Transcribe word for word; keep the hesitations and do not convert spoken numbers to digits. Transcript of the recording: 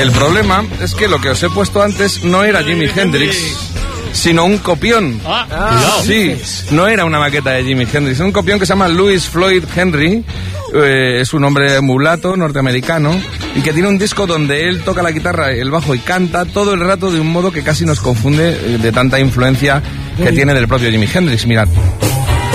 El problema es que lo que os he puesto antes no era Jimi Hendrix, sino un copión. Ah, sí, no era una maqueta de Jimi Hendrix, es un copión que se llama Louis Floyd Henry. Eh, es un hombre mulato norteamericano y que tiene un disco donde él toca la guitarra, el bajo y canta todo el rato de un modo que casi nos confunde de tanta influencia que tiene del propio Jimi Hendrix. Mirad.